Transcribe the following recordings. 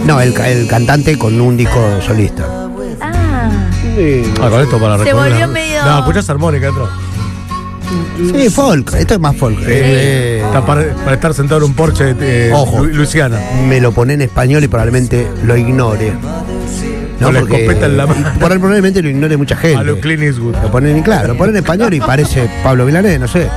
No, el cantante con un disco solista. Con esto para Se recordar. volvió medio... No, escuchás armónica atrás. Sí, folk, esto es más folk. Está para estar sentado en un Porsche Ojo. Luisiana. Me lo pone en español y probablemente lo ignore. Con la escopeta en la mano. Probablemente lo ignore mucha gente. A lo Clint Eastwood. Lo ponen, claro, lo ponen en español y parece Pablo Milanés, no sé.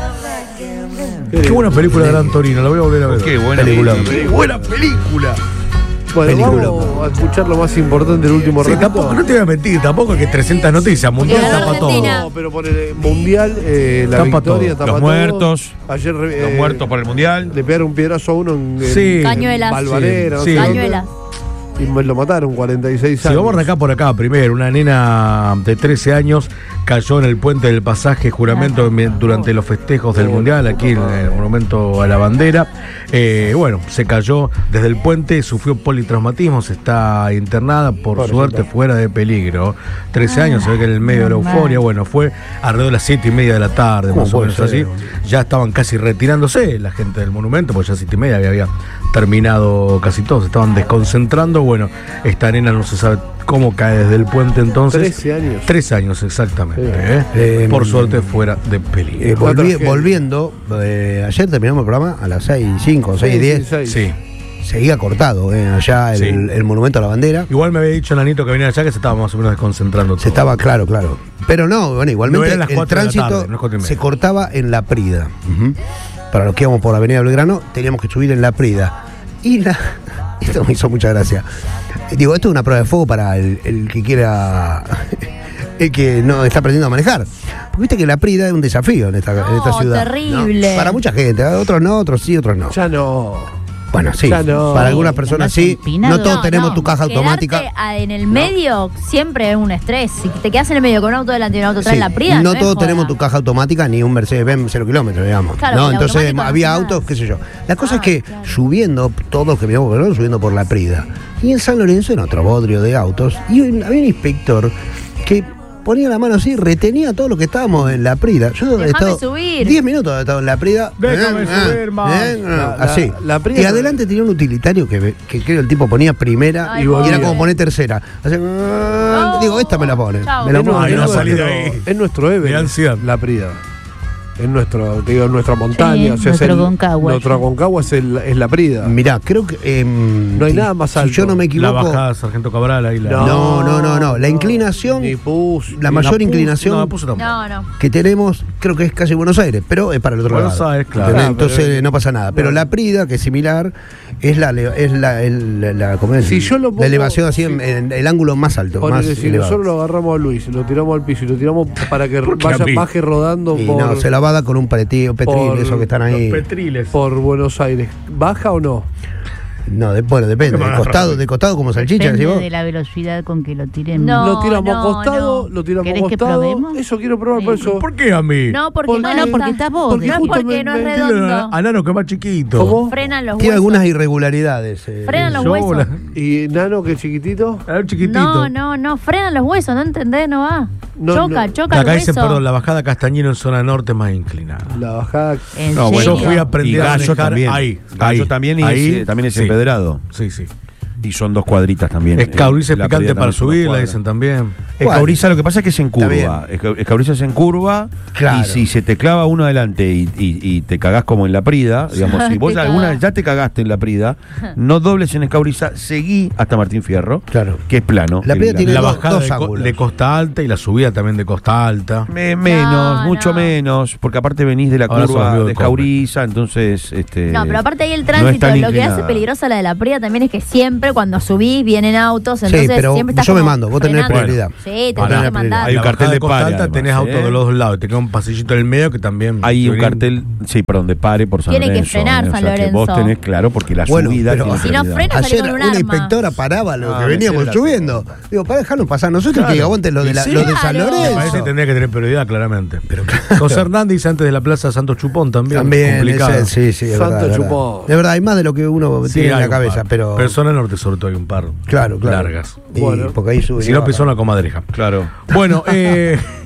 Qué buena película de Gran Torino, la voy a volver a ver. Qué buena Película. película. Buena película. Bueno, Película. vamos a escuchar lo más importante del último Sí, ratito. tampoco, no te voy a mentir, tampoco que 300 noticias, mundial Ganó tapa Argentina. todo. No, pero por el mundial, la Tapa victoria, todo. tapa Los todo. muertos. Ayer Los muertos por el mundial. le pegaron un piedrazo a uno en Sí. Cañuelas. Valvanera, no Sí. sé dónde, Cañuelas. y me lo mataron, 46 Si años. vamos a arrancar por acá primero, una nena de 13 años cayó en el puente del pasaje juramento durante los festejos del Mundial, aquí en el Monumento a la Bandera. Bueno, se cayó desde el puente, sufrió politraumatismos, está internada, por suerte fuera de peligro. 13 años, se ve que en el medio de la euforia, bueno, fue alrededor de las 7:30 de la tarde, ¿Cómo más o puede menos así. ser? Ya estaban casi retirándose la gente del monumento, porque ya 7:30 había terminado casi todos, estaban desconcentrando. Bueno, esta nena no se sabe cómo cae desde el puente entonces. 13 años. 13 años exactamente. Sí. Por suerte fuera de peligro. Volviendo, ayer terminamos el programa a las 6:05, 6:10. Sí. Seguía cortado, allá Sí. el Monumento a la Bandera. Igual me había dicho Nanito que venía allá que se estaba más o menos desconcentrando todo. Se estaba, claro. Pero no, bueno, No igualmente eran las el 4 de la tránsito tarde, no es 4:30. se cortaba en La Prida. Para los que íbamos por Avenida Belgrano, teníamos que subir en La Prida. Y esto me hizo mucha gracia. Digo, esto es una prueba de fuego para el que quiera, el que no está aprendiendo a manejar. Porque viste que La Prida es un desafío en esta ciudad. Terrible. ¿no? Para mucha gente, otros no, otros sí, otros no. Ya no. Bueno, sí, Ya no. para algunas personas sí. empinado. No todos tenemos tu caja automática. Quedarte en el medio siempre es un estrés. Si te quedas en el medio con un auto delante y un auto atrás Sí, en la Prida, no es todos joda. tenemos tu caja automática ni un Mercedes-Benz 0 kilómetros, digamos. Claro, no, el entonces automático no había hace autos, nada. qué sé yo. La cosa es que claro. subiendo, todos los que miramos por el subiendo por La Prida. Y en San Lorenzo, en otro bodrio de autos, y había un inspector que ponía la mano así, retenía todo lo que estábamos en La Prida. Yo he Déjame estado subir. 10 minutos he estado en La Prida. Déjame subir más. Así. La Prida- Y adelante tenía un utilitario que creo que el tipo ponía primera Ay, y pobre. era como poner tercera. Así, digo, esta me la pone. Chao. Me la Es pone. Ay, no nuestro- salí de ahí. es nuestro Me da Everest, ansiedad. La Prida. Es nuestra montaña. Sí, es nuestro Aconcagua. Nuestro Aconcagua es La Prida. Mirá, creo que. No hay nada más alto. Si yo no me La equivoco. bajada Sargento Cabral ahí. No. La inclinación. Ni pus, La ni mayor pus. inclinación No, puso tampoco. No. que tenemos, creo que es casi Buenos Aires, pero es para el otro Buenos lado. Aires, claro. ¿Entendés? Ah, pero- Entonces no pasa nada. Pero no. La Prida, que es similar, es ¿cómo es? Si yo lo pongo- la elevación así si- en el ángulo más alto. Ponele, más si elevado. nosotros lo agarramos a Luis, lo tiramos al piso y lo tiramos para que ¿Por qué a mí? baje rodando Y por, no, se la va a dar con un petril, por- esos que están ahí. Los petriles. por Buenos Aires. ¿Baja o no? No, bueno, depende. De costado como salchicha, Depende decís vos. de la velocidad con que lo tiren. No. Lo tiramos no, costado, no. lo tiramos ¿Querés que costado. probemos? Eso quiero probar, por eso. ¿Por qué a mí? No, porque Porque- no, porque está vos. porque No es justo porque no es me- redondo. A Nano que es más chiquito. ¿Cómo? Frenan los Tiene huesos. algunas irregularidades. Frenan los Yo, huesos. ¿Y Nano, que es chiquitito? A ver, chiquitito. No, frenan los huesos, ¿no entendés? No va. No, choca no. el Acá dicen, hueso. perdón, la bajada Castañino en zona norte más inclinada. La bajada. ¿En No, serio? bueno, Yo fui a aprender Y a Gallo manejar también. ahí. Gallo también y también es sí. empedrado. Sí. Y son 2 cuadritas también. Escauriza La picante Prida para también son 2 subir, la cuadras. dicen también. Escauriza, lo que pasa es que es en Está curva. Escauriza es en curva. Claro. Y si se te clava uno adelante y te cagás como en La Prida, digamos, si vos Te alguna cagás. ya te cagaste en La Prida, no dobles en Escauriza, seguí hasta Martín Fierro, Claro. que es plano. La Prida tiene La dos bajada ángulos. de costa alta y la subida también de costa alta. Menos, No, mucho no. menos, porque aparte venís de la Ahora sos curva amigo de de Copa. Escauriza, entonces. No, pero aparte ahí el no tránsito, es tan lo que inclinada. hace peligrosa la de la Prida también es que siempre cuando subís vienen autos, entonces pero siempre estás yo me como mando, vos tenés frenando. prioridad. Sí, te Vos tenés tenés que mandar. Hay un La cartel bajada de costa pare, alta además, tenés autos ¿eh? de los dos lados. Te queda un pasillito en el medio que también. Hay un te brinda. cartel, sí, perdón, de pare por San Tiene que Lorenzo. frenar O San sea, que vos Lorenzo. tenés claro, porque la Bueno, subida pero- tiene Si no prioridad. frena, salí Ayer con un una arma. inspectora paraba lo que Ah, veníamos me subiendo. Digo, para dejarnos pasar. Nosotros que aguanten lo de, Y sí. lo de San Claro. Me parece que Lorenzo. tendría que tener prioridad, claramente. Pero José Hernández antes de la Plaza Santos Chupón también. También, complicado. sí, es Santo verdad, es verdad. chupón. De verdad, hay más de lo que uno Sí, tiene en hay la un cabeza, par. pero. Zona norte, sobre todo, hay un par. Claro. Largas. Y Bueno. porque ahí sube. Si no, pisó una comadreja. Claro. Bueno,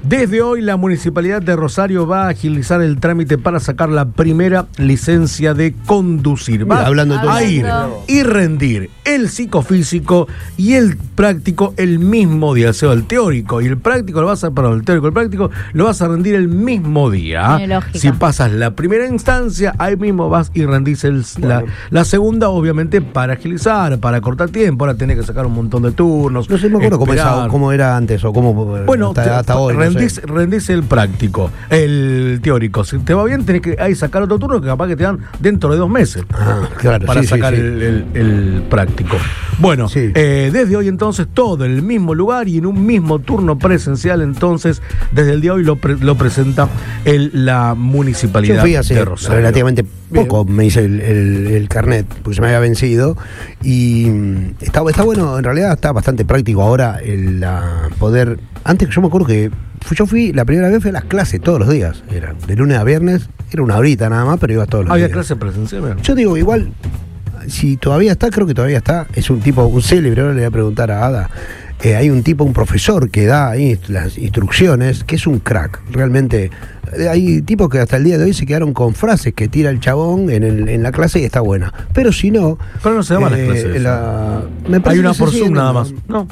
Desde hoy la Municipalidad de Rosario va a agilizar el trámite para sacar la primera licencia de conducir. Va Hablando de todo a ir y rendir el psicofísico y el práctico el mismo día. O sea, el teórico y el práctico lo vas a, perdón, el teórico y el práctico lo vas a rendir el mismo día. Tiene lógica. Si pasas la primera instancia, ahí mismo vas y rendís la segunda, obviamente, para agilizar, para cortar tiempo. Ahora tenés que sacar un montón de turnos. No sé, me acuerdo esperar. cómo era antes o cómo Bueno, hasta hoy. rendís el práctico, el teórico. Si te va bien, tenés que ahí sacar otro turno que capaz que te dan dentro de 2 meses. Claro, para sí, sacar sí. el práctico. Bueno, Sí. Desde hoy entonces todo en el mismo lugar y en un mismo turno presencial. Entonces, desde el día de hoy lo presenta la Municipalidad Yo fui hace de Rosario. relativamente poco, me hice el carnet, porque se me había vencido. Y está bueno, en realidad está bastante práctico ahora el poder. Antes yo me acuerdo que yo fui, la primera vez fui a las clases todos los días. Era de lunes a viernes, era una horita nada más, pero ibas todos los Había días. clase presencial. Yo digo, igual, si todavía está, creo que todavía está. Es un tipo, un célebre, ahora le voy a preguntar a Ada. Hay un profesor que da ahí las instrucciones, que es un crack, realmente. Hay tipos que hasta el día de hoy se quedaron con frases que tira el chabón en la clase y está buena. Pero si no... Pero no se llaman las clases. Me parece Hay una que se por Zoom siguen, nada más. No.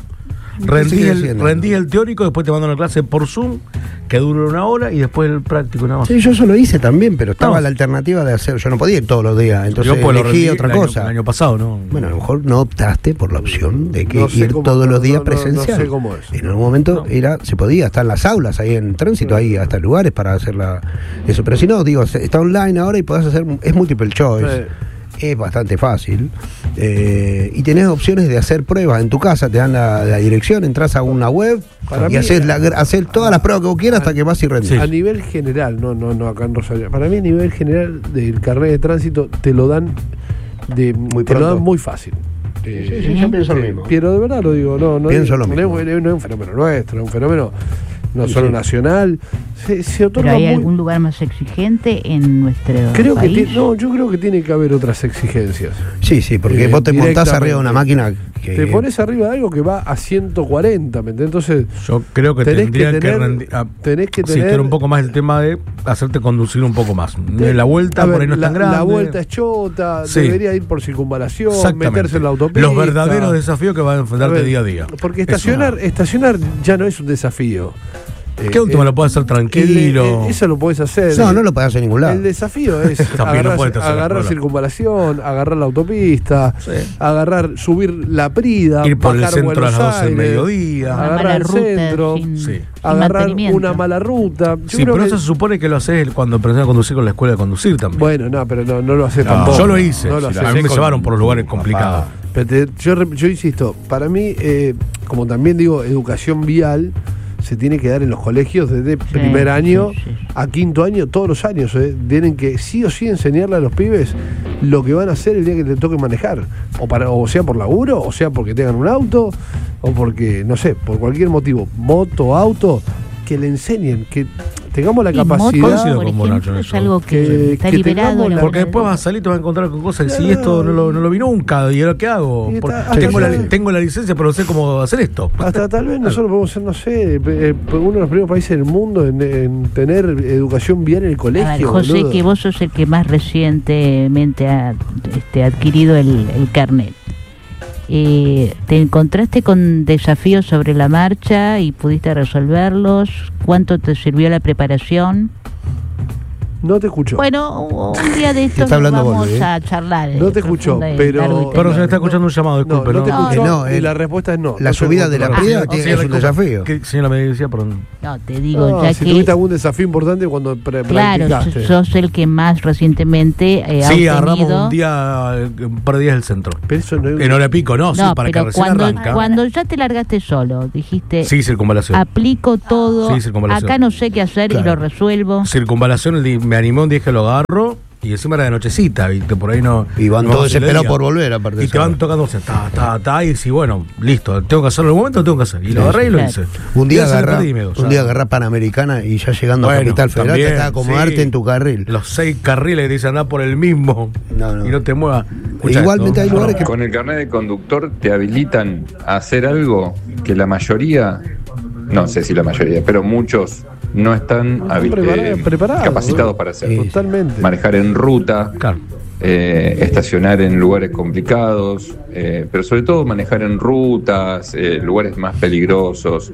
Rendí el teórico, después te mandan una clase por Zoom que dura 1 hora y después el práctico nada más. Sí, yo eso lo hice también, pero estaba la alternativa de hacer. Yo no podía ir todos los días, entonces yo elegí otra cosa. El año pasado, ¿no? Bueno, a lo mejor no optaste por la opción de que No sé ir cómo- todos los días no presencial. sé cómo es. En algún momento se podía, estar en las aulas, ahí en tránsito, ahí hasta lugares para hacer eso. Pero si no, digo, está online ahora y podés hacer, es multiple choice. Es bastante fácil. Y tenés opciones de hacer pruebas en tu casa, te dan la dirección, entras a una web Para y mí, haces todas las pruebas que vos quieras hasta que vas y rendís. A nivel general, no acá en Rosario. Para mí, a nivel general del carnet de tránsito te lo dan muy fácil. Sí, yo pienso lo mismo. Pero de verdad lo digo, no Pienso lo no mismo. es un fenómeno nuestro, es un fenómeno no solo nacional. Se ¿Pero otorga hay muy. algún lugar más exigente en nuestro Creo que país? yo creo que tiene que haber otras exigencias. Sí, porque vos te montás arriba de una máquina que... Te pones arriba de algo que va a 140, ¿me entendés? Entonces, Yo creo que tenés tendrían que que tener- rendir. tenés que Sí, tener- pero un poco más el tema de hacerte conducir un poco más. La vuelta a ver, por ahí no es tan grande. La vuelta es chota, Sí. debería ir por circunvalación, Exactamente. meterse en la autopista. Los verdaderos desafíos que vas a enfrentarte A ver, día a día. Porque Es una- estacionar ya no es un desafío. ¿Qué último lo puedes hacer tranquilo? Eso lo podés hacer. No lo podés hacer en ningún lado. El desafío es También no puedes hacer agarrar la circunvalación, agarrar la autopista, Sí. subir la Prida, Ir por el bajar centro a las Buenos 12 del Aires, mediodía. Una agarrar mala el ruta, centro, sin Sí. agarrar mantenimiento. una mala ruta. Yo Sí, creo pero que- eso se supone que lo haces cuando aprendes a conducir con la escuela de conducir también. Bueno, pero no lo haces tampoco. Yo lo hice. No lo Sí, haces. a mí me llevaron por los lugares complicados. Pero yo insisto, para mí, como también digo, educación vial se tiene que dar en los colegios desde primer año sí. a 5.º año, todos los años. Tienen que sí o sí enseñarle a los pibes lo que van a hacer el día que te toque manejar. O sea por laburo, o sea porque tengan un auto, o porque, no sé, por cualquier motivo, moto, auto, que le enseñen, que tengamos la Y moto, capacidad. Coincido por con vos, Nacho, ejemplo, en es eso. algo que está que liberado. tengamos en la Porque red. después vas a salir y te vas a encontrar con cosas y esto no lo vi nunca. ¿Y ahora qué hago? Y está- Tengo la licencia, pero no sé cómo hacer esto. Hasta tal vez nosotros podemos ser, no sé, uno de los primeros países del mundo en tener educación vial en el colegio. A ver, José, boludo. que vos sos el que más recientemente ha adquirido el carnet. ¿Te encontraste con desafíos sobre la marcha y pudiste resolverlos? ¿Cuánto te sirvió la preparación? No te escucho. Bueno, un día de estos Está hablando vamos Boli, a charlar. No te escucho, profunda y pero- largo y Pero se tendido. le está escuchando un llamado, disculpe. no te escucho. No, y la respuesta es no. la No te subida escucho. de la Ah, Prida sí, es un desafío. ¿Qué señora me decía? Perdón. No, te digo, no, ya si que... tuviste algún desafío importante cuando Claro, practicaste. sos el que más recientemente Sí, ha agarramos obtenido... un par de días del centro. Pero eso no es En hora pico, no, sí, No, para que pero recién cuando, arranca. cuando ya te largaste solo, dijiste, Sí, circunvalación. aplico todo, Sí, circunvalación. acá no sé qué hacer y Claro. lo resuelvo. Circunvalación, me animó, dije lo agarro. Y encima era de nochecita, ¿viste? Por ahí no. Y van no todos hace el desesperados día. por volver, aparte de Y te eso. van tocando, o sea, y si bueno, listo, tengo que hacerlo en un momento, lo tengo que hacer. Y lo agarré y lo claro. hice. Un día Y hace agarrá, perdí, o sea, un día agarrá Panamericana y ya llegando a bueno, Capital Federal también, te está acomodarte sí. en tu carril. Los 6 carriles que te dicen andar por el mismo No. y no te muevas. Escuchá Igualmente esto. hay lugares que Con el carnet de conductor te habilitan a hacer algo que la mayoría no sé si la mayoría, pero muchos no están preparados, capacitados para hacerlo. Totalmente. Manejar en ruta, Claro. estacionar en lugares complicados, pero sobre todo manejar en rutas, lugares más peligrosos,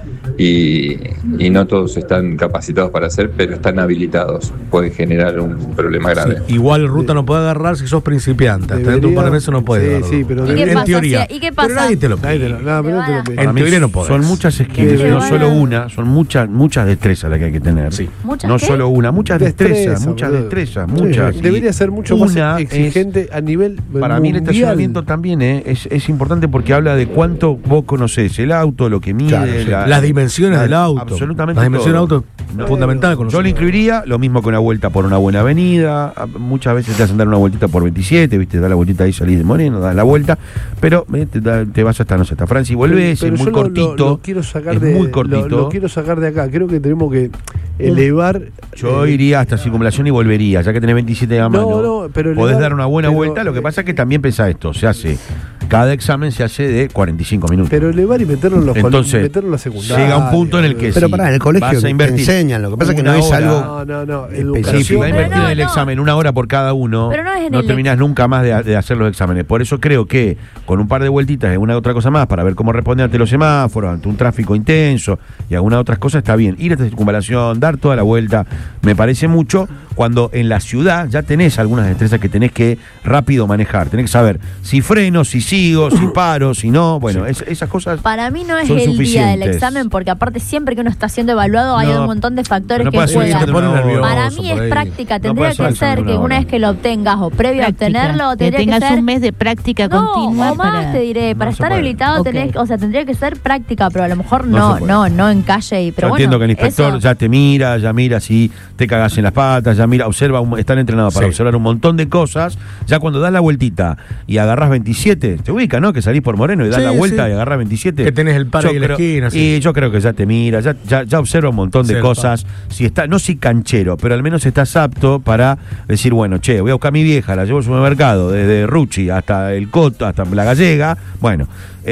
y no todos están capacitados para hacer, pero están habilitados. Puede generar un problema grave. Sí, igual ruta no puede agarrar si sos principiante. Hasta dentro de un par de meses no puede agarrar. Sí, pero ¿Y qué en pasa teoría. ¿Y qué pasa? Pero nadie te lo pide. pero no te lo pido. En teoría no podés. Son muchas skills, Te no van solo a- una, son muchas destrezas las que hay que tener. Sí. ¿Muchas No qué? solo una, muchas destrezas, muchas boludo. destrezas, Sí, muchas. Debería ser mucho Una más exigente a nivel Para mí el mundial. estacionamiento también es importante porque habla de cuánto vos conocés el auto, lo que mide, Claro, sí. Las dimensiones del auto. absolutamente Las dimensiones del todo. auto es fundamental conocer. Yo le incluiría lo mismo que una vuelta por una buena avenida. Muchas veces te hacen dar una vueltita por 27, viste, da la vueltita ahí, salís de Moreno, das la vuelta, pero te vas hasta, no sé, hasta Francia y volvés, Pero es muy yo cortito. lo quiero sacar es de, muy cortito. Lo quiero sacar de acá. Creo que tenemos que elevar. Yo iría hasta circunvalación y volvería, ya que tenés 27 a mano. no, pero podés elevar- dar una buena pero- vuelta. Lo que pasa es que también pesa esto, se hace. Cada examen se hace de 45 minutos. Pero elevar y meterlo en los Entonces, meterlo en la secundaria. llega un punto en el que Pero sí, pará, en el colegio vas a te invertir enseñan, lo que pasa es que una no es hora. algo- No, Pero si educación. va a Pero invertir en el no. examen 1 hora por cada uno, Pero no es en no el terminás nunca más de hacer los exámenes. Por eso creo que con un par de vueltitas y una otra cosa más para ver cómo responde ante los semáforos, ante un tráfico intenso y algunas otras cosas, está bien. Ir a esta circunvalación, dar toda la vuelta, me parece mucho cuando en la ciudad ya tenés algunas destrezas que tenés que rápido manejar. Tenés que saber si freno, si sigo, si paro, si no. Bueno, esas cosas. Para mí no es son el día del suficientes. examen, porque aparte siempre que uno está siendo evaluado hay No, un montón de factores no que puede ser juegan. que te pone nervioso Para mí por es ahí. práctica, No tendría puede ser que el examen ser de que una una hora. vez que lo obtengas o previo a obtenerlo, que tendría que tengas ser... un mes de práctica No, continua o más para... te diré, para No se estar puede. habilitado Ok. tenés, o sea, tendría que ser práctica, pero a lo mejor No se puede. no en calle y pero Yo bueno. entiendo que el inspector eso- ya te mira, ya mira si te cagas en las patas, ya mira, observa, están entrenados para Sí. observar un montón de cosas. Ya cuando das la vueltita y agarrás 27, te ubica, ¿no? Que salís por Moreno y das Sí, la vuelta sí. y agarrás 27. Que tenés el paro Yo y la creo- esquina, sí. Y yo creo que ya te mira, ya observa un montón de Cierto. cosas. Si está, no si canchero, pero al menos estás apto para decir, bueno, che, voy a buscar a mi vieja, la llevo al supermercado, desde Ruchi hasta el Coto, hasta la Gallega. Bueno,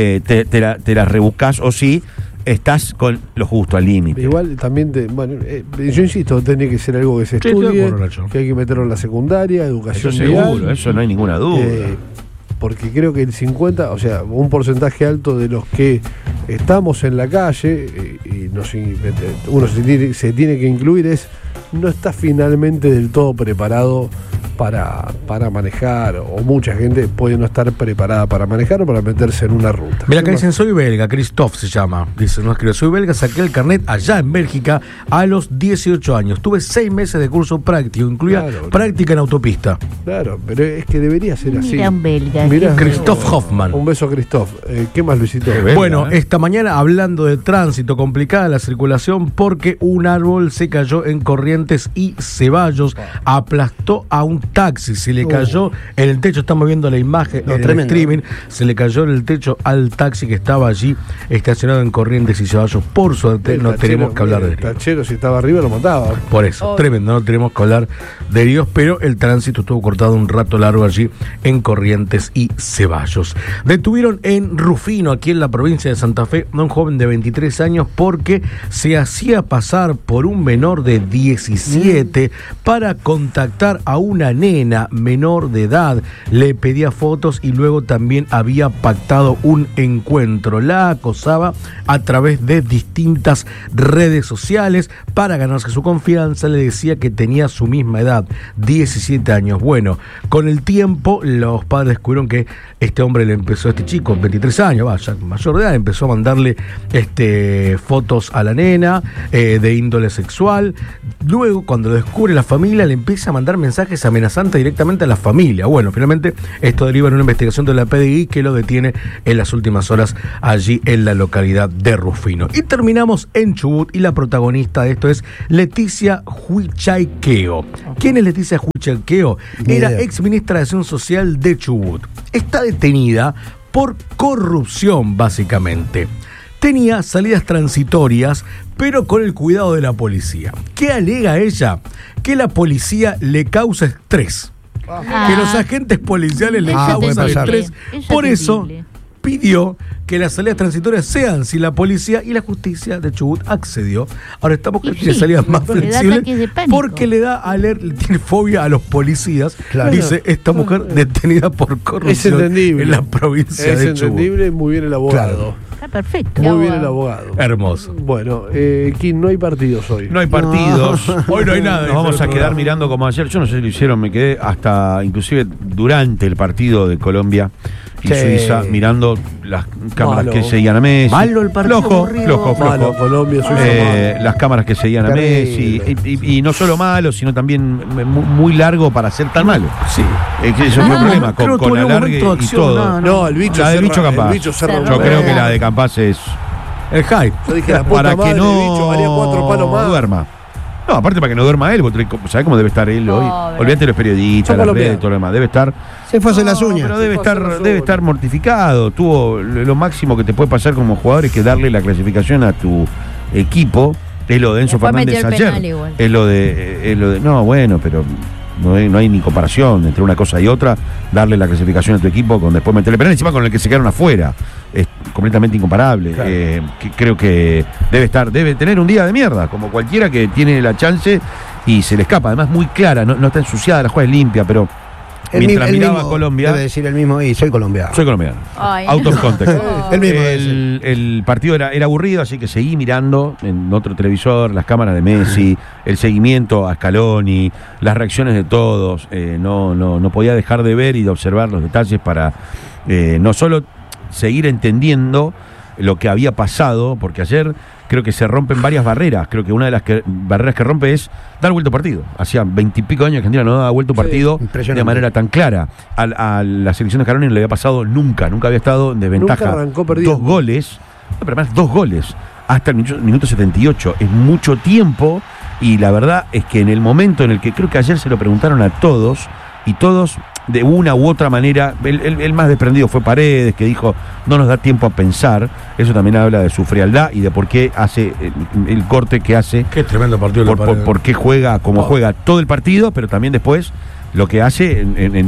te la rebuscás o sí. Estás con lo justo, al límite. Igual también, yo insisto, tiene que ser algo que se Sí, estoy de estudie, acuerdo, Nacho. que hay que meterlo en la secundaria, educación Eso vial. seguro, eso no hay ninguna duda. Porque creo que el 50, o sea, un porcentaje alto de los que estamos en la calle, uno se tiene que incluir, no está finalmente del todo preparado para manejar, o mucha gente puede no estar preparada para manejar o para meterse en una ruta. Mira, acá dicen, soy belga, Christophe se llama. Dice, no escribe, soy belga, saqué el carnet allá en Bélgica a los 18 años. Tuve 6 meses de curso práctico, incluía Claro. práctica en autopista. Claro, pero es que debería ser así. Mira un belga. Mirá. Christoph Hoffmann. Un beso, Christoph. ¿Qué más, Luisito? Bueno, esta mañana hablando de tránsito, complicada la circulación porque un árbol se cayó en Corrientes y Ceballos, aplastó a un taxi, se le cayó en el techo, estamos viendo la imagen No, en el tremendo. streaming, se le cayó en el techo al taxi que estaba allí estacionado en Corrientes y Ceballos. Por suerte El no tachero, tenemos que hablar de el heridos. tachero, si estaba arriba, lo mataba. Por eso, tremendo, no tenemos que hablar de heridos, pero el tránsito estuvo cortado un rato largo allí en Corrientes y Ceballos. Detuvieron en Rufino, aquí en la provincia de Santa Fe, a un joven de 23 años porque se hacía pasar por un menor de 17 para contactar a una nena menor de edad. Le pedía fotos y luego también había pactado un encuentro. La acosaba a través de distintas redes sociales para ganarse su confianza. Le decía que tenía su misma edad, 17 años. Bueno, con el tiempo los padres descubrieron que este hombre le empezó, este chico, 23 años, ya mayor de edad, empezó a mandarle fotos a la nena de índole sexual. Luego, cuando lo descubre la familia, le empieza a mandar mensajes amenazantes directamente a la familia. Bueno, finalmente esto deriva en una investigación de la PDI que lo detiene en las últimas horas allí en la localidad de Rufino. Y terminamos en Chubut y la protagonista de esto es Leticia Huichaiqueo. ¿Quién es Leticia Huichaiqueo? Era ex ministra de Acción Social de Chubut. Está detenida por corrupción, básicamente. Tenía salidas transitorias, pero con el cuidado de la policía. ¿Qué alega ella? Que la policía le causa estrés. Que los agentes policiales le Eso puede causan pasar. estrés. Eso es Por eso terrible. pidió que las salidas transitorias sean si la policía y la justicia de Chubut accedió. Ahora estamos con Sí, salidas más le da flexibles ataques de pánico. porque le tiene fobia a los policías. Claro. Dice esta mujer detenida por corrupción Es entendible. en la provincia Es de Chubut. entendible, muy bien el abogado. Claro. Está perfecto. Muy bien el abogado. Hermoso. Bueno, Kim, no hay partidos hoy. No hay partidos. Hoy no hay nada, Nos vamos dice a el quedar programa. mirando como ayer. Yo no sé si lo hicieron, me quedé hasta inclusive durante el partido de Colombia y Sí. Suiza mirando las cámaras Malo. que seguían a Messi. Malo el partido, aburrido. Flojo. Malo, Colombia, Suiza. Las cámaras que seguían a Messi. Terrible. Y no solo malo, sino también muy largo para ser tan malo. Sí. Eso fue el problema creo que con tuvo un alargue momento de y acción, todo. No, el bicho La del cerra- bicho capaz. El bicho cerra Cerró. una Yo creo vez. que la de Campas es El hype. Yo dije, la puta para madre, que el bicho, haría 4 palos no más. duerma. No, aparte para que no duerma él, porque ¿sabés cómo debe estar él hoy? Pobre. Olvídate de los periodistas, Son las colombianos. redes, todo lo demás. Debe estar. Se fue a hacer las uñas. Pero Se fue a hacer las debe uñas. estar mortificado. Tuvo lo máximo que te puede pasar como jugador es que darle la clasificación a tu equipo. Es lo de Enzo Después Fernández metió el ayer. penal igual. Es lo de. No, bueno, pero no hay ni comparación entre una cosa y otra. Darle la clasificación a tu equipo con después meterle penal, encima con el que se quedaron afuera. Es completamente incomparable. Claro. Creo que debe tener un día de mierda, como cualquiera que tiene la chance y se le escapa. Además, muy clara, no está ensuciada, la jugada es limpia, pero mientras miraba mismo a Colombia. debe decir el mismo, y soy colombiano. Soy colombiano. Ay, Out no. of context. El mismo El partido era aburrido, así que seguí mirando en otro televisor las cámaras de Messi, el seguimiento a Scaloni, las reacciones de todos. No podía dejar de ver y de observar los detalles para no solo seguir entendiendo lo que había pasado, porque ayer creo que se rompen varias barreras. Creo que una de las barreras que rompe es dar vuelta a partido. Hacía 20 y pico de años que Argentina no daba vuelta a partido impresionante. de manera tan clara. A la selección de Scaloni no le había pasado nunca había estado en desventaja. Nunca arrancó perdiendo. 2 goles, no, pero además 2 goles hasta el minuto 78. Es mucho tiempo y la verdad es que en el momento en el que creo que ayer se lo preguntaron a todos y todos de una u otra manera, el más desprendido fue Paredes, que dijo no nos da tiempo a pensar. Eso también habla de su frialdad y de por qué hace el corte que hace, Qué tremendo partido. el de Paredes. por qué juega como juega todo el partido, pero también después lo que hace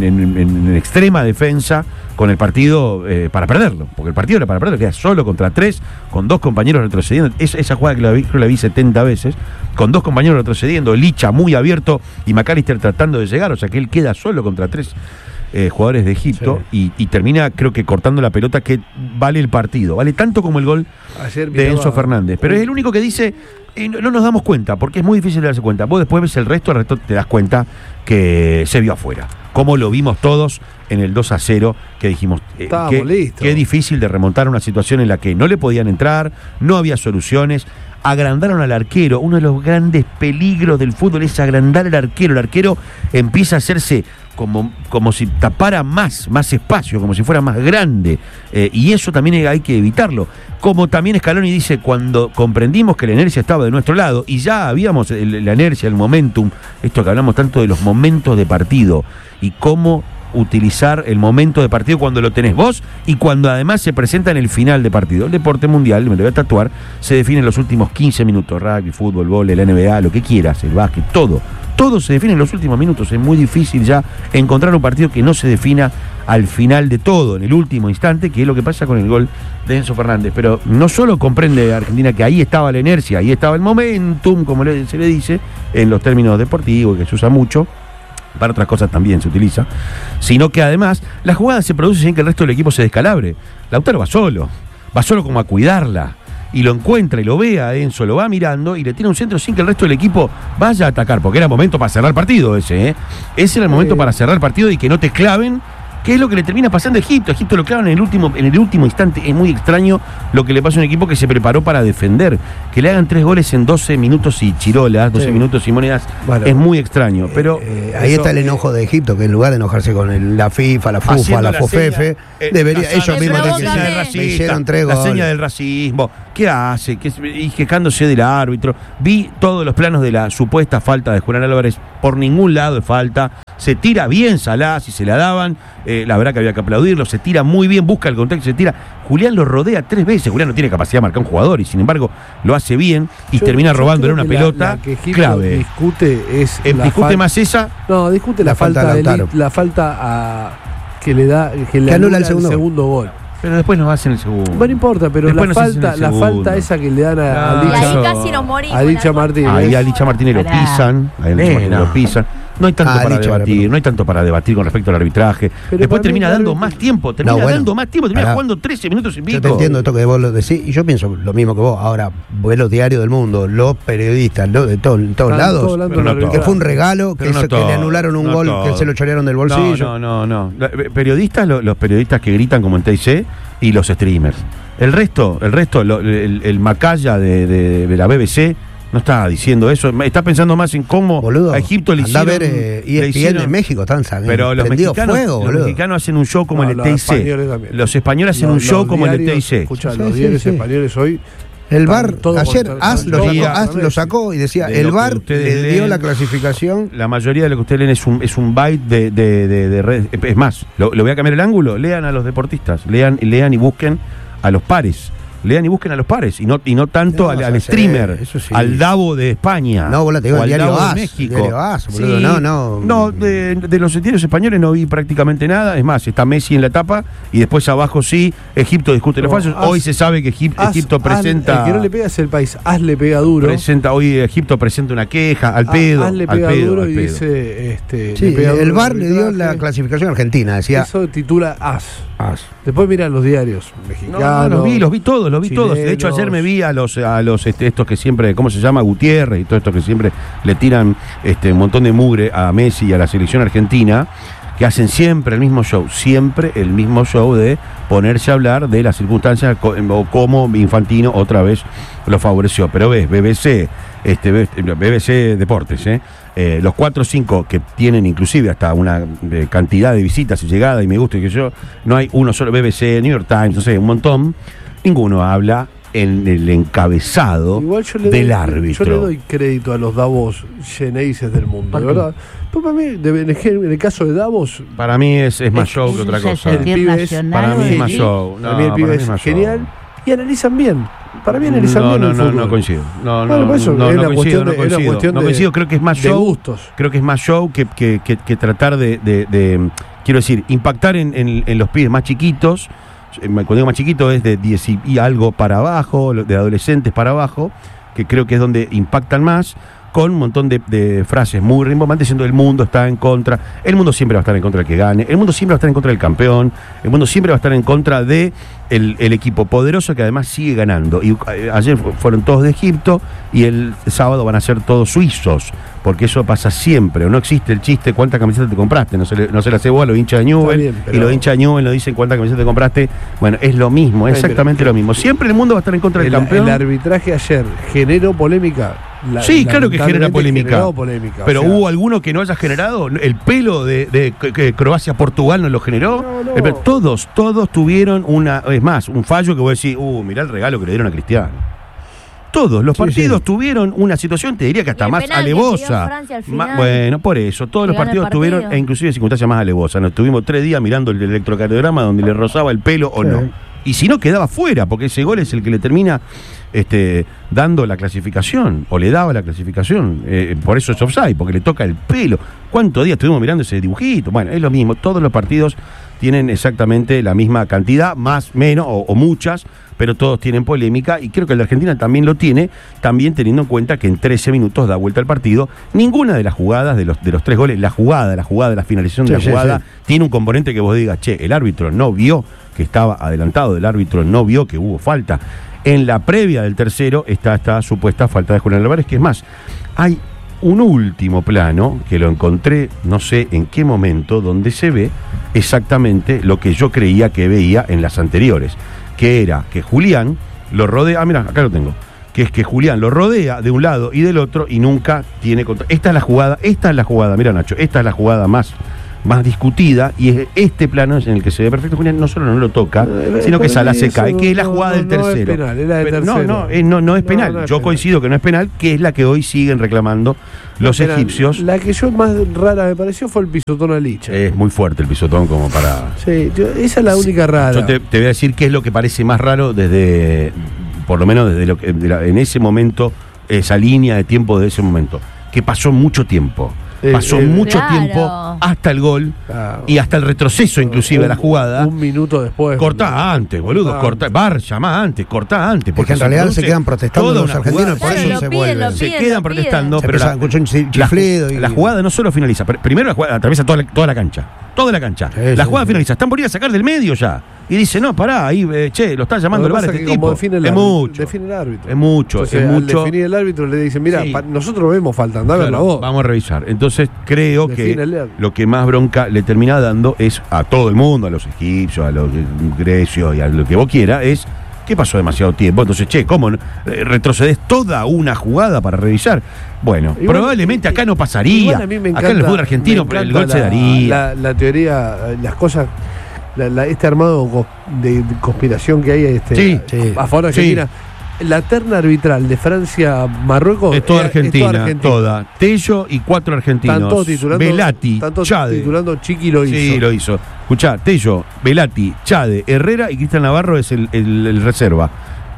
en extrema defensa con el partido para perderlo, porque el partido era para perderlo, queda solo contra 3, con 2 compañeros retrocediendo. Esa jugada que creo que la vi 70 veces, con 2 compañeros retrocediendo, Licha muy abierto y McAllister tratando de llegar, o sea que él queda solo contra 3 jugadores de Egipto y termina, creo que cortando la pelota que vale el partido, vale tanto como el gol Ayer de miraba- Enzo Fernández, pero es el único que dice no nos damos cuenta, porque es muy difícil de darse cuenta. Vos después ves el resto te das cuenta que se vio afuera, como lo vimos todos en el 2-0, que dijimos Estábamos listos. qué difícil de remontar una situación en la que no le podían entrar, no había soluciones. Agrandaron al arquero. Uno de los grandes peligros del fútbol es agrandar al arquero. El arquero empieza a hacerse como si tapara más espacio, como si fuera más grande. Y eso también hay que evitarlo. Como también Scaloni dice, cuando comprendimos que la inercia estaba de nuestro lado y ya habíamos la inercia, el momentum, esto que hablamos tanto de los momentos de partido y cómo utilizar el momento de partido cuando lo tenés vos y cuando además se presenta en el final de partido. El deporte mundial, me lo voy a tatuar, se define en los últimos 15 minutos. Rugby, fútbol, vóley, la NBA, lo que quieras, el básquet, todo se define en los últimos minutos. Es muy difícil ya encontrar un partido que no se defina al final de todo, en el último instante, que es lo que pasa con el gol de Enzo Fernández. Pero no solo comprende Argentina que ahí estaba la inercia, ahí estaba el momentum, como se le dice en los términos deportivos, que se usa mucho, para otras cosas también se utiliza, sino que además la jugada se produce sin que el resto del equipo se descalabre. Lautaro va solo como a cuidarla, y lo encuentra y lo ve a Enzo, lo va mirando y le tira un centro sin que el resto del equipo vaya a atacar, porque era momento para cerrar partido ese era el momento para cerrar partido y que no te claven, que es lo que le termina pasando a Egipto. Egipto lo clavan en el último instante. Es muy extraño lo que le pasa a un equipo que se preparó para defender. Que le hagan 3 goles en 12 minutos y chirolas, 12 minutos y monedas, Bueno, es muy extraño. Pero ahí está el enojo de Egipto, que en lugar de enojarse con la FIFA, la FUFA, haciendo la FOFEFE, debería, ellos mismos seña tienen que del decir, me hicieron 3 la goles. seña del racismo, ¿qué hace? Y quejándose del árbitro. Vi todos los planos de la supuesta falta de Julián Álvarez, por ningún lado de falta. Se tira bien Salah, si se la daban, la verdad que había que aplaudirlo. Se tira muy bien, busca el contacto, se tira. Julián lo rodea 3 veces. Julián no tiene capacidad de marcar un jugador y sin embargo lo hace bien y termina robándole una pelota la que Egipto clave. discute es la Discute más esa. No, discute La la falta falta de Lautaro. que le da que le anula anula el segundo gol. Pero después nos hacen el segundo. Bueno, no importa, pero Después la nos hacen el segundo. falta esa que le dan a Claro. Y Licha, ahí casi nos morimos. a Licha Martínez. Ahí a Licha Martínez lo Pará. pisan. Ahí a Licha Martínez lo pisan. No hay tanto para Licha, debatir, pero- no hay tanto para debatir con respecto al arbitraje. Pero Después para termina mí, dando claro, más tiempo, termina No, bueno, dando más tiempo, termina pará. jugando 13 minutos y pico. Yo te entiendo esto que vos lo decís, y yo pienso lo mismo que vos. Ahora, vos los diarios del mundo, los periodistas, de todos Están lados, todos hablando pero no de la todos. que fue un regalo, Pero no que todo, le anularon un no gol, todo. que se lo chorearon del bolsillo. No. Periodistas, los periodistas que gritan como en TIC y los streamers. El resto, el Macaya de la BBC no está diciendo eso. Está pensando más en cómo Boludo, a Egipto le andá hicieron. a ver ESPN en México, están Pero los prendidos mexicanos, fuego, los boludo. mexicanos hacen un show como No, el los TIC. españoles también. Los españoles hacen un show como el diarios, TIC. Escuchá, Sí, los sí, diarios sí. españoles hoy. El están VAR, todos ayer contra- AS todos lo sacó y decía, de el lo que VAR ustedes le dio leen. la clasificación. La mayoría de lo que ustedes leen es un byte de red. Es más, lo voy a cambiar el ángulo. Lean a los deportistas. Lean y busquen a los pares. Lean y busquen a los pares. Y no tanto No, al ya sé, streamer, eso sí. al Davo de España. No, boludo, te digo o el al diario Davo AS, de México. el diario AS, boludo, Sí. no. No, de los diarios españoles no vi prácticamente nada. Es más, está Messi en la tapa y después abajo sí, Egipto discute los No, fallos. AS- Hoy se sabe que Egipto presenta. El que no le pega es el país. AS le pega duro. Hoy Egipto presenta una queja al pedo. AS le al pega pedo, duro al y pedo. dice. Sí, le pega el duro VAR al le dio arbitraje. la clasificación argentina, decía Eso titula AS. AS. Después miran los diarios mexicanos. No, los vi todos. De hecho, ayer me vi a los estos que siempre, ¿cómo se llama? Gutiérrez y todo esto que siempre le tiran un montón de mugre a Messi y a la selección argentina, que hacen siempre el mismo show de ponerse a hablar de las circunstancias o cómo Infantino otra vez lo favoreció. Pero ves, BBC Deportes, los 4 o 5 que tienen inclusive hasta una cantidad de visitas y llegadas y me gusta y que yo, no hay uno solo, BBC, New York Times, no sé, un montón, ninguno habla en el encabezado Igual del árbitro. Yo le doy crédito a los Davos Geneises del mundo, ¿Por de qué? verdad. Pues para mí, en el caso de Davos, Para mí es más show que otra Eso cosa. es sentir El pibe es- nacional. Para mí es más sí. show. para mí el pibe es más show. genial y analizan bien. Para mí analizan bien el fútbol. No coincido. No Bueno, por eso, no es una coincido, cuestión no de- es una coincido. cuestión No de- coincido, creo que es más de show. gustos. Creo que es más show que tratar de quiero decir, impactar en los pibes más chiquitos. Cuando digo más chiquito es de 10 y algo para abajo, de adolescentes para abajo, que creo que es donde impactan más, con un montón de frases muy rimbombantes diciendo el mundo está en contra, el mundo siempre va a estar en contra del que gane, el mundo siempre va a estar en contra del campeón, el mundo siempre va a estar en contra de el equipo poderoso que además sigue ganando. Y ayer fueron todos de Egipto y el sábado van a ser todos suizos, porque eso pasa siempre. No existe el chiste cuántas camisetas te compraste, no se la hace vos a los hinchas de Newell, bien, pero- y los hinchas de Newell nos dicen cuántas camisetas te compraste. Bueno, es lo mismo, Está bien, exactamente pero- lo mismo. Siempre el mundo va a estar en contra del campeón. El arbitraje ayer generó polémica. Sí, claro que genera lamentablemente polémica. generó polémica. Pero O sea, ¿hubo alguno que no haya generado? ¿El pelo de Croacia-Portugal no lo generó? No. Todos tuvieron un fallo que vos decís, mirá el regalo que le dieron a Cristiano. Todos los Sí, partidos sí. tuvieron una situación, te diría que hasta Y el más penal que pidió alevosa. Francia al final. Bueno, por eso, todos Que los gana el partidos tuvieron, partido. e inclusive circunstancias más alevosas. Nos estuvimos 3 días mirando el electrocardiograma donde le rozaba el pelo o Sí. no. Y si no, quedaba fuera, porque ese gol es el que le termina dando la clasificación, o le daba la clasificación. Por eso es offside, porque le toca el pelo. ¿Cuántos días estuvimos mirando ese dibujito? Bueno, es lo mismo, todos los partidos tienen exactamente la misma cantidad, más, menos o muchas, pero todos tienen polémica y creo que el de Argentina también lo tiene, también teniendo en cuenta que en 13 minutos da vuelta el partido. Ninguna de las jugadas de los 3 goles, la jugada, la finalización de Sí, la sí, jugada, sí. tiene un componente que vos digas, che, el árbitro no vio que estaba adelantado, el árbitro no vio que hubo falta. En la previa del tercero está esta supuesta falta de Julián Álvarez, que es más, hay un último plano que lo encontré, no sé en qué momento, donde se ve exactamente lo que yo creía que veía en las anteriores, que era que Julián lo rodea, mira, acá lo tengo, que es que Julián lo rodea de un lado y del otro y nunca tiene control. Esta es la jugada, mira Nacho, esta es la jugada más discutida y es este plano en el que se ve perfecto. Julián no solo no lo toca, sino que Salah se cae, que es la jugada del tercero. Es penal, es la del Pero tercero. no es penal. No es Yo penal. coincido que no es penal, que es la que hoy siguen reclamando los Pero egipcios. La que yo más rara me pareció fue el pisotón a Licha. Es muy fuerte el pisotón como para... Sí, esa es la única rara. Yo te voy a decir qué es lo que parece más raro desde, por lo menos desde lo que en ese momento, esa línea de tiempo de ese momento, que pasó mucho tiempo. Pasó mucho Claro. tiempo hasta el gol Claro. y hasta el retroceso inclusive de la jugada. Un minuto después. Cortá antes, boludo. Cortá, VAR, llamá antes, cortá antes. Porque en se realidad produce se quedan protestando toda los una argentinos, jugada. por eso Claro, se lo piden, vuelven. lo Se piden, quedan lo protestando, Se pero empiezan a escuchar un chiflido y- la jugada no solo finaliza. Primero la jugada atraviesa toda la cancha. Toda la cancha. Sí, la sí, jugada sí. finaliza. Están por ir a sacar del medio ya. Y dice, no, pará, ahí, che, lo está llamando el Lo que VAR pasa este es que tipo. como define el Es árbitro, mucho. define el árbitro. Es mucho, Entonces, es al mucho. definir el árbitro le dicen, mira, Sí. nosotros vemos falta, andá a verla Claro, vos. vamos a revisar. Entonces creo Define el que árbitro. lo que más bronca le termina dando es a todo el mundo, a los egipcios, a los grecios y a lo que vos quieras, es que pasó demasiado tiempo. Entonces, che, ¿cómo retrocedes toda una jugada para revisar? Bueno, Igual- probablemente acá no pasaría. Igual a mí me Acá en el fútbol argentino me el encanta gol se daría. La teoría, las cosas, este armado de conspiración que hay Sí. a favor de Argentina. La terna arbitral de Francia-Marruecos Es toda Argentina, toda. Tello y 4 argentinos. Están todos titulando, Velati, están todos Chade. titulando Chiqui lo hizo. Sí, lo hizo. Escuchá, Tello, Velati, Chade, Herrera y Cristian Navarro es el reserva.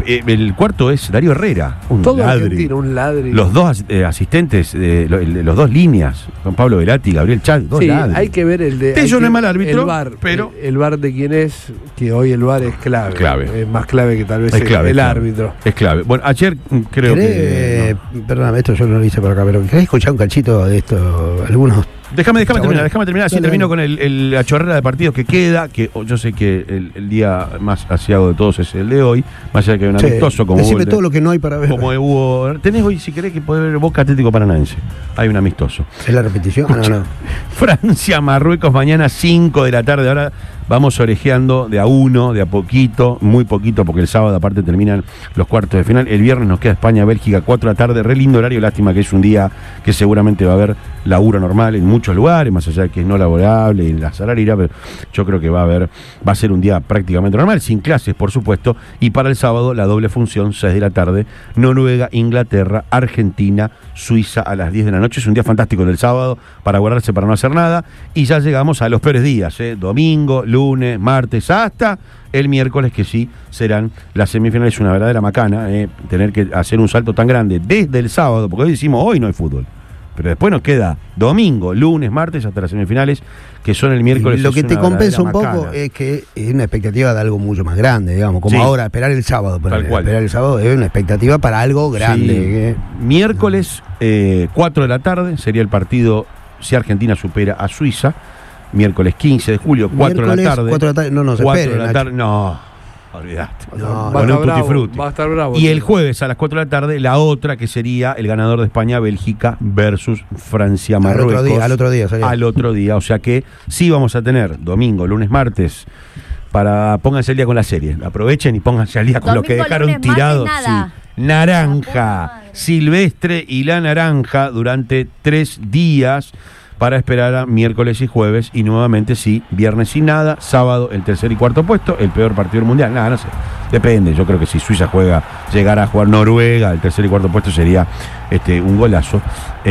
El cuarto es Darío Herrera. Un Todo ladri. argentino, un ladri. Los dos asistentes, los dos líneas, Juan Pablo Velati y Gabriel Chade, dos Sí, ladri. hay que ver el de. Tello hay no que- es mal árbitro, el VAR, pero- el VAR de quién es, que hoy el VAR es clave. Clave. Es más clave que tal vez Es clave, el clave. árbitro. Es clave. Bueno, ayer creo que. Perdóname, esto yo no lo hice por acá, pero ¿querés escuchar un cachito de esto? Algunos. Déjame terminar, así Dale, termino dale. con la chorrera de partidos que queda, que yo sé que el día más asiado de todos es el de hoy, más allá de que hay un Che, amistoso como decime hubo el de- todo lo que no hay para ver. como hubo. Tenés hoy, si querés, que podés ver Boca Atlético Paranaense. Hay un amistoso. ¿Es la repetición? Ah, no. Francia, Marruecos, mañana 5 de la tarde. Ahora vamos orejeando de a uno, de a poquito, muy poquito, porque el sábado aparte terminan los cuartos de final. El viernes nos queda España, Bélgica, 4 de la tarde. Re lindo horario, lástima que es un día que seguramente va a haber laburo normal en muchos lugares, más allá de que es no laborable y en la salaria, pero yo creo que va a ser un día prácticamente normal, sin clases, por supuesto. Y para el sábado, la doble función, 6 de la tarde, Noruega, Inglaterra, Argentina, Suiza a las 10 de la noche. Es un día fantástico el sábado para guardarse, para no hacer nada. Y ya llegamos a los peores días, domingo, lunes, martes, hasta el miércoles, que sí serán las semifinales. Una verdadera macana tener que hacer un salto tan grande desde el sábado, porque hoy decimos hoy no hay fútbol, pero después nos queda domingo, lunes, martes hasta las semifinales, que son el miércoles. Lo Es que te una compensa un verdadera poco macana. es que es una expectativa de algo mucho más grande, digamos, como Sí. ahora, esperar el sábado. Tal cual. Esperar el sábado es una expectativa para algo grande. Sí. Miércoles, 4 de la tarde, sería el partido si Argentina supera a Suiza. Miércoles 15 de julio, 4 de la Miércoles, tarde. 4 de la tarde, no se 4 espere, de la Nacho. tarde, no. Olvidaste. No, va, a Con estar un tutti bravo, frutti. va a estar bravo. Y el jueves a las 4 de la tarde, la otra que sería el ganador de España-Bélgica versus Francia-Marruecos. Al otro día sería. Al otro día. O sea que sí vamos a tener domingo, lunes, martes. Pónganse al día con la serie. Aprovechen y pónganse al día con lo que Domingo, dejaron lunes, martes, tirado. nada. Sí. Naranja, La puta madre. silvestre y la naranja durante 3 días para esperar a miércoles y jueves, y nuevamente sí, viernes sin nada, sábado el tercer y cuarto puesto, el peor partido del mundial. Nada, no sé, depende. Yo creo que si Suiza llegara a jugar Noruega, el tercer y cuarto puesto sería un golazo.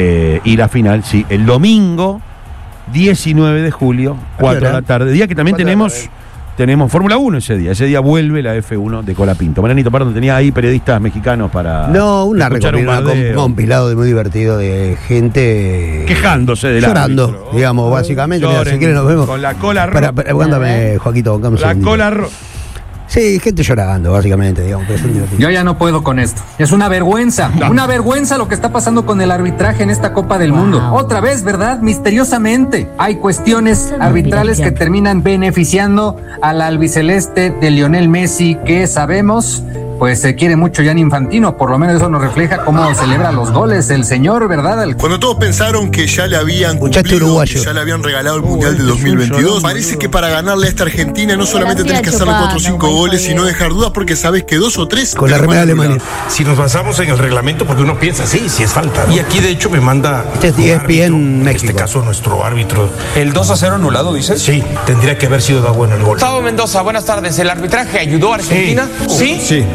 Y la final, sí, el domingo 19 de julio, 4 de la tarde, día que también tenemos Fórmula 1 ese día vuelve la F1 de Colapinto. Marianito, perdón, tenía ahí periodistas mexicanos para No, una escuchar un un bardeo. compilado de muy divertido de gente Quejándose del llorando, árbitro. digamos, básicamente. Mira, Lloren si quieren nos vemos. con la cola roja. Aguántame, Joaquito, bancamos un La segundito. cola roja. Sí, gente llorando, básicamente, digamos, pero son divertidos. Yo ya no puedo con esto. Es una vergüenza lo que está pasando con el arbitraje en esta Copa del Mundo. Otra vez, ¿verdad? Misteriosamente. Hay cuestiones arbitrales que terminan beneficiando al albiceleste de Lionel Messi, que sabemos, pues se quiere mucho Gianni Infantino. Por lo menos eso nos refleja cómo celebra los goles el señor, ¿verdad? Cuando todos pensaron que ya le habían Escuchaste cumplido, uruguayo. que ya le habían regalado el Mundial del 2022, parece que para ganarle a esta Argentina no solamente tenés que hacerle 4 o 5 goles, sino dejar dudas, porque sabes que 2 o 3 Con la remera de Alemania. Si nos basamos en el reglamento, porque uno piensa, sí es falta, ¿no? Y aquí de hecho me manda Este es un ESPN árbitro, en México. este caso nuestro árbitro. ¿El 2-0 anulado, dices? Sí, tendría que haber sido da bueno el gol. Gustavo Mendoza, buenas tardes. ¿El arbitraje ayudó a Argentina? ¿Sí?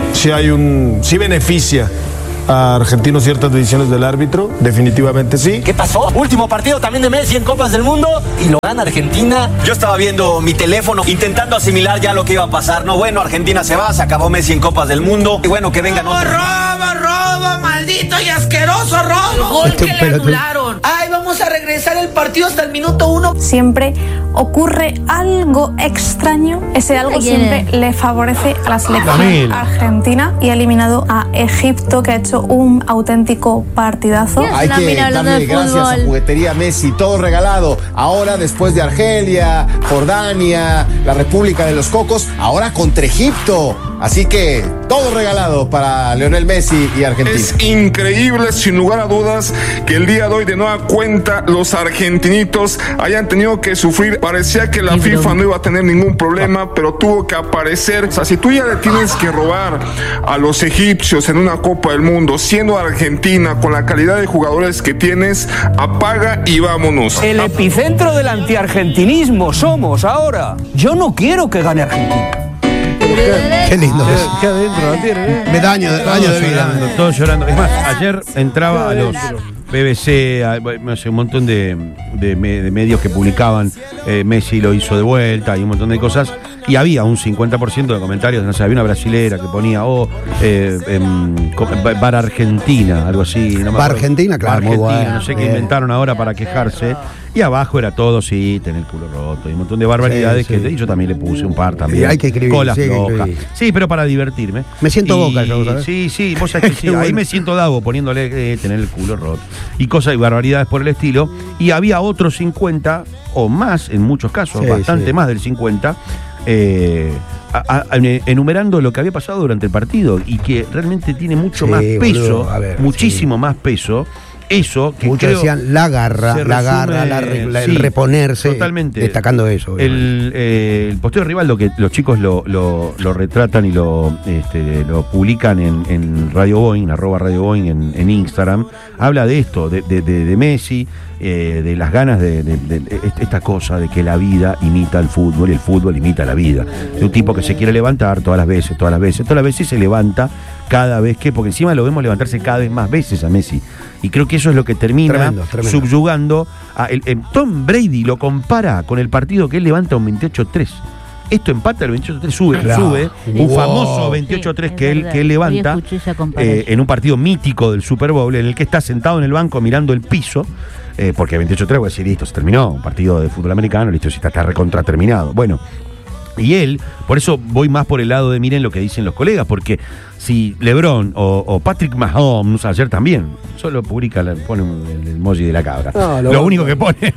Sí beneficia a Argentinos ciertas decisiones del árbitro, definitivamente sí. ¿Qué pasó? Último partido también de Messi en Copas del Mundo y lo gana Argentina. Yo estaba viendo mi teléfono intentando asimilar ya lo que iba a pasar. No, bueno, Argentina se va, se acabó Messi en Copas del Mundo y bueno, que vengan otros. Robo, maldito y asqueroso robo. Gol Este que le pelotudo. anularon. presión. Ay, vamos a regresar el partido hasta el minuto 1. Siempre ocurre algo extraño. Ese algo siempre le favorece a la selección argentina y ha eliminado a Egipto, que ha hecho un auténtico partidazo. Hay que darle gracias a Juguetería Messi, todo regalado. Ahora, después de Argelia, Jordania, la República de los Cocos, ahora contra Egipto. Así que todo regalado para Lionel Messi y Argentina. Es increíble, sin lugar a dudas, que el día de hoy de nueva cuenta los argentinitos hayan tenido que sufrir. Parecía que la FIFA no iba a tener ningún problema, pero tuvo que aparecer. O sea, si tú ya le tienes que robar a los egipcios en una Copa del Mundo, siendo Argentina, con la calidad de jugadores que tienes, apaga y vámonos. El epicentro del antiargentinismo somos ahora. Yo no quiero que gane Argentina. Qué lindo. ¿Qué adentro la tienen? Me daño de vida. Todos llorando. Es más, ayer entraba a los BBC, no sé, un montón de medios que publicaban Messi lo hizo de vuelta y un montón de cosas. Y había un 50% de comentarios, no sé, había una brasilera que ponía, Bar Argentina, algo así. No me Bar acuerdo. Argentina, claro, Argentina, muy bueno. no sé qué inventaron ahora para quejarse. Y abajo era todo, sí, tener el culo roto y un montón de barbaridades que yo también le puse un par también. Sí, hay que escribir, Cola sí, hay que floja. escribir. Sí, pero para divertirme. Me siento Boca yo, ¿sabes? Sí, vos sabés que sí. Ahí me siento Dago poniéndole tener el culo roto. Y cosas y barbaridades por el estilo. Y había otros 50 o más, en muchos casos, bastante más del 50, enumerando lo que había pasado durante el partido y que realmente tiene mucho más peso, boludo, muchísimo más peso. Eso que muchos decían la garra, el reponerse. Totalmente. Destacando eso. El posteo de Rivaldo, que los chicos lo retratan y lo publican en Radio Boeing, @Radio Boeing en Instagram, habla de esto, de Messi, de las ganas de esta cosa de que la vida imita al fútbol y el fútbol imita la vida. De un tipo que se quiere levantar todas las veces se levanta cada vez que, porque encima lo vemos levantarse cada vez más veces a Messi. Y creo que eso es lo que termina tremendo. Subyugando a Tom Brady lo compara con el partido que él levanta un 28-3. Esto empata el 28-3, sube un famoso 28-3 que él levanta en un partido mítico del Super Bowl, en el que está sentado en el banco mirando el piso, porque 28-3, voy a decir, listo, se terminó, un partido de fútbol americano, listo, si está recontra terminado. Bueno, y él, por eso voy más por el lado de miren lo que dicen los colegas, porque si LeBron o Patrick Mahomes, ayer también, solo publica, pone el emoji de la cabra, lo único que pone,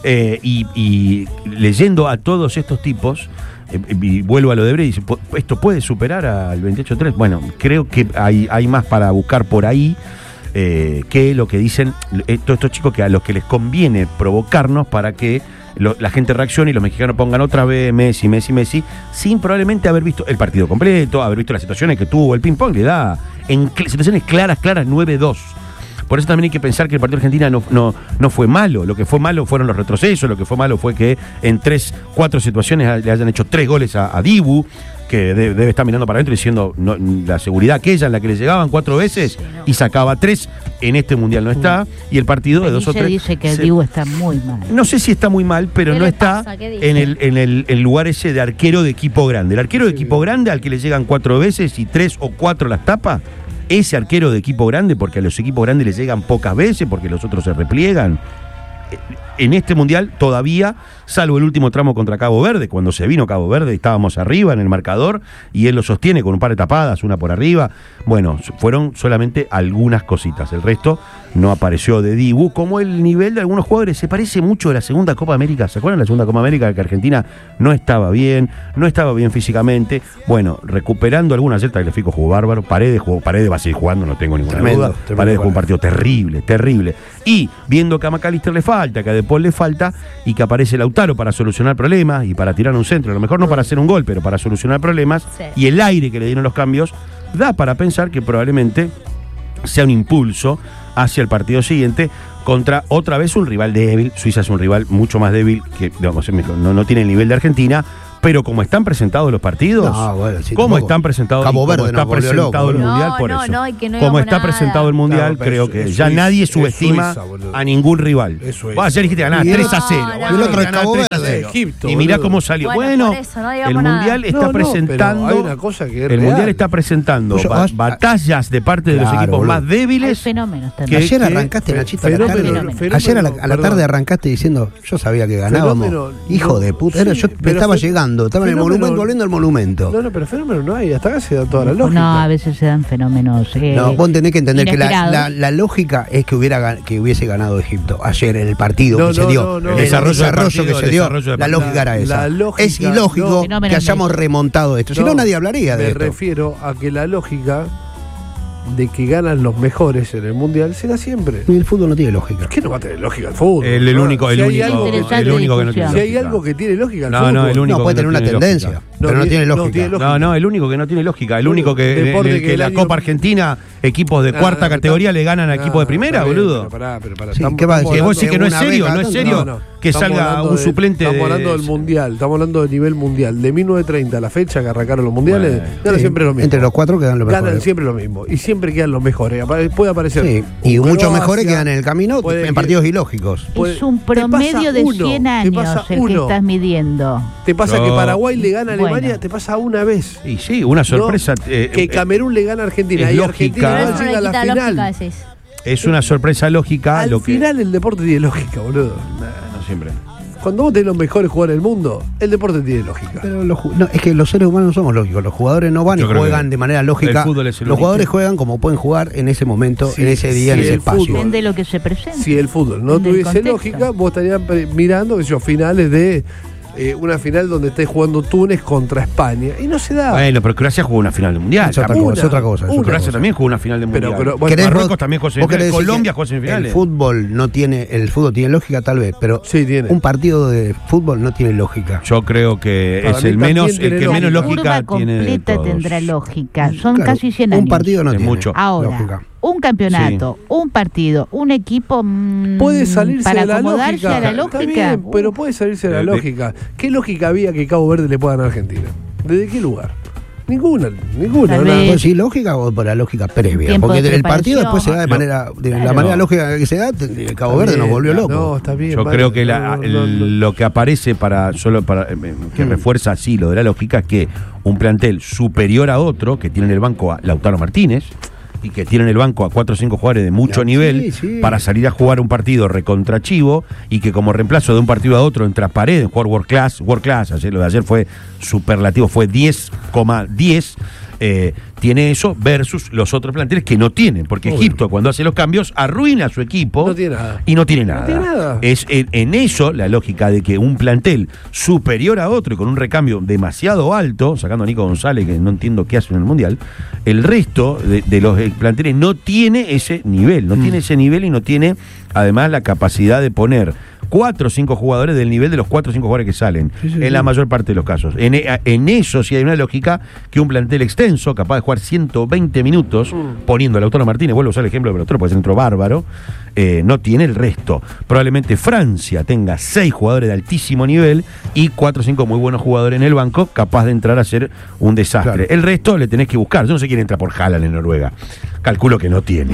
y leyendo a todos estos tipos, y vuelvo a lo de Brady, dice, ¿esto puede superar al 28-3? Bueno, creo que hay más para buscar por ahí, que lo que dicen todos estos chicos, que a los que les conviene provocarnos para que la gente reaccione y los mexicanos pongan otra vez Messi, sin probablemente haber visto el partido completo, haber visto las situaciones que tuvo. El ping-pong le da en situaciones claras, 9-2. Por eso también hay que pensar que el partido de Argentina no fue malo. Lo que fue malo fueron los retrocesos, lo que fue malo fue que en 3-4 situaciones le hayan hecho 3 goles a Dibu, que debe estar mirando para adentro diciendo la seguridad aquella en la que le llegaban 4 veces y sacaba 3, en este mundial no está, y el partido de 2 o 3 dice que el Dibu está muy mal. No sé si está muy mal, pero no está en el lugar ese de arquero de equipo grande. El arquero de equipo grande al que le llegan 4 veces y 3 o 4 las tapa, ese arquero de equipo grande, porque a los equipos grandes les llegan pocas veces, porque los otros se repliegan. En este mundial todavía, salvo el último tramo contra Cabo Verde, cuando se vino Cabo Verde estábamos arriba en el marcador y él lo sostiene con un par de tapadas, una por arriba. Bueno, fueron solamente algunas cositas, el resto no apareció de Dibu, como el nivel de algunos jugadores se parece mucho a la segunda Copa América. ¿Se acuerdan de la segunda Copa América? Que Argentina no estaba bien físicamente. Bueno, recuperando algunas, ayer Tagliafico jugó bárbaro, Paredes va a seguir jugando, no tengo ninguna duda. Paredes jugó un partido terrible. Y viendo que a McAllister le falta, que a De Paul le falta, y que aparece Lautaro para solucionar problemas y para tirar un centro, a lo mejor no para hacer un gol, pero para solucionar problemas, y el aire que le dieron los cambios, da para pensar que probablemente sea un impulso hacia el partido siguiente contra otra vez un rival débil. Suiza es un rival mucho más débil, que digamos, no tiene el nivel de Argentina, Pero como están presentados los partidos, como están presentados Cabo Verde está presentado el Mundial, por eso. Como está presentado el Mundial, creo que ya nadie subestima a ningún rival. Ayer dijiste ganar 3-0. Y el otro es Cabo Verde. Egipto, y mirá cómo salió. Bueno, el Mundial está presentando. Hay una cosa que es el real. Mundial está presentando batallas de parte de los equipos más débiles. Fenómenos también. Ayer arrancaste, Nachito, a la tarde. Ayer a la tarde arrancaste diciendo, yo sabía que ganábamos. Hijo de puta. Yo estaba llegando, estaba en el monumento, volviendo al monumento. No, pero fenómenos no hay. Hasta acá se da toda la lógica. No, a veces se dan fenómenos. No, vos tenés que entender que la lógica es que hubiese ganado Egipto ayer en el partido que se dio. El desarrollo que se dio. La lógica era esa. Es ilógico que hayamos remontado esto. Si no, nadie hablaría de esto. Me refiero a que la lógica de que ganan los mejores en el Mundial será siempre. Y el fútbol no tiene lógica. ¿Qué no va a tener lógica el fútbol? El único que no tiene lógica. Si hay algo que tiene lógica el fútbol. No, el único puede tener una tendencia, pero no tiene lógica. No, el único que no tiene lógica. El único que la Copa Argentina, equipos de cuarta categoría le ganan a equipos de primera, boludo. ¿Qué va a decir? Que vos decís que no es serio, no es serio que salga un suplente. Estamos hablando del Mundial, estamos hablando del nivel mundial. De 1930 a la fecha que arrancaron los mundiales, ganan siempre lo mismo. Entre los cuatro quedan los mejores. Ganan siempre lo mismo. Y siempre quedan los mejores. Puede aparecer. Sí, y muchos mejores quedan en el camino en partidos ilógicos. Es un promedio de 100 años el que estás midiendo. Te pasa que Paraguay le gana a Alemania, te pasa una vez. Y sí, una sorpresa. Que Camerún le gana a Argentina y Argentina no llega a la final. Es una sorpresa lógica. Al final el deporte tiene lógica, boludo. No siempre. Cuando vos tenés los mejores jugadores del mundo, el deporte tiene lógica. Pero es que los seres humanos no somos lógicos. Los jugadores no van y juegan de manera lógica. Los jugadores juegan como pueden jugar en ese momento, en ese día, en ese espacio. Depende de lo que se presenta. Si el fútbol no tuviese lógica, vos estarías mirando finales de una final donde estés jugando Túnez contra España. Y no se da. Bueno, pero Croacia jugó una final de mundial. Es otra cosa. Croacia también jugó una final de mundial. Pero Marruecos también jugó semifinales. Colombia jugó semifinales. El fútbol tiene lógica tal vez, pero un partido de fútbol no tiene lógica. Yo creo que es el que menos lógica tiene. La completa tendrá lógica. Son casi 100 años. Un partido no tiene mucho. Ahora, lógica. Un campeonato, un partido, un equipo puede salirse para de la acomodarse lógica. a la lógica. Está bien, pero puede salirse de la lógica. ¿Qué lógica había que Cabo Verde le pueda ganar a Argentina? ¿Desde qué lugar? Ninguna. ¿Pues sí lógica o por la lógica previa? Porque el partido después se da de la manera lógica que se da, Cabo Verde nos volvió loco. No, está bien. Yo creo que lo que aparece que refuerza así lo de la lógica es que un plantel superior a otro, que tiene en el banco a Lautaro Martínez, y que tienen el banco a 4 o 5 jugadores de mucho nivel para salir a jugar un partido recontrachivo, y que como reemplazo de un partido a otro entra Paredes, jugar World Class, ayer, lo de ayer fue superlativo, fue 10,10. Tiene eso versus los otros planteles que no tienen, porque Egipto cuando hace los cambios arruina a su equipo y no tiene nada. Es en eso la lógica de que un plantel superior a otro y con un recambio demasiado alto, sacando a Nico González, que no entiendo qué hace en el Mundial, el resto de los planteles no tiene ese nivel, y no tiene además la capacidad de poner 4 o 5 jugadores del nivel de los 4 o 5 jugadores que salen, en la mayor parte de los casos. En eso sí hay una lógica que un plantel extenso, capaz de jugar 120 minutos, poniendo a Lautaro Martínez, vuelvo a usar el ejemplo de Lautaro, porque es un centro bárbaro, no tiene el resto. Probablemente Francia tenga 6 jugadores de altísimo nivel y 4 o 5 muy buenos jugadores en el banco, capaz de entrar a ser un desastre. Claro. El resto le tenés que buscar. Yo no sé quién entra por Haaland en Noruega. Calculo que no tiene.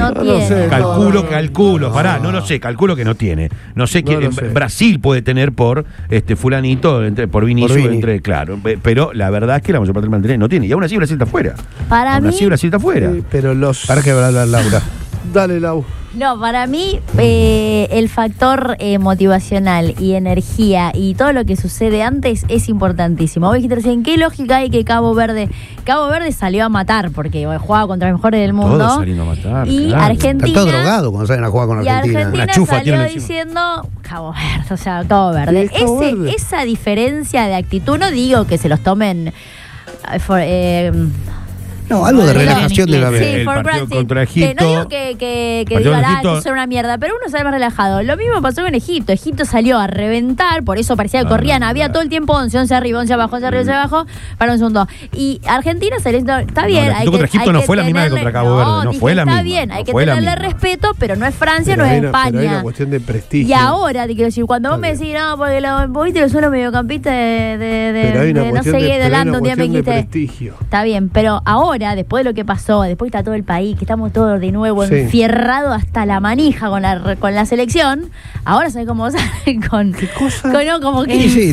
Calculo, pará, no lo sé, calculo que no tiene. No sé quién. Brasil puede tener por fulanito, por Vinicius, claro. Pero la verdad es que la mayor parte del plantel no tiene. Y aún así Brasil está afuera. Para mí. Brasil está afuera. Pero para que hablar Laura. Dale, Lau. No, para mí el factor motivacional y energía y todo lo que sucede antes es importantísimo. Vos dijiste recién, ¿qué lógica hay que Cabo Verde salió a matar porque jugaba contra los mejores del mundo? Todos saliendo a matar. Y claro. Argentina... Está todo drogado cuando salen a jugar con Argentina. Y Argentina salió diciendo Cabo Verde, o sea, Cabo Verde. Esa diferencia de actitud, no digo que se los tomen... No, algo de relajación debe haber. Sí, El for partido Brazil. contra Egipto. No digo que Partido digan, contra Egipto. que son una mierda, pero uno sale más relajado. Lo mismo pasó con Egipto. Egipto salió a reventar, por eso parecía que corrían. Había todo el tiempo 11 arriba, 11 abajo, 11 arriba, 11 abajo. Para un segundo. Y Argentina salió. Está bien. la actitud contra Egipto no fue la misma que contra Cabo Verde. No fue la misma. Está bien, hay no que fue la tenerle misma. respeto, pero no es Francia, Pero no es hay una- España. Pero hay una cuestión de prestigio. Y ahora, te quiero decir, cuando vos me decís, no, porque vos viste que son los mediocampistas Pero hay una de no cuestión sé qué, de pero hay Holanda, una un día me cuestión de dijiste. prestigio. Está bien, pero ahora, después de lo que pasó, después que está todo el país, que estamos todos de nuevo Sí. enfierrados hasta la manija con la selección, ahora sabes cómo sale con. ¿Qué cosa? No, como que. Sí,